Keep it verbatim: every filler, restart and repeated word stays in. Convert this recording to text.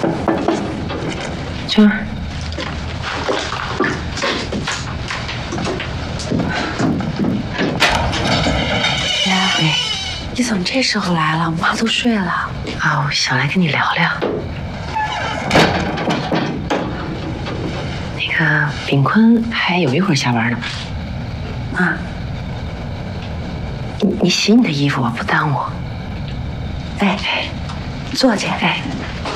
娟儿， 姐，哎，你怎么这时候来了？妈都睡了。 啊，我想来跟你聊聊。那个炳坤还有一会儿下班呢吧？啊，你你洗你的衣服吧，不耽误。 哎，坐去。 哎。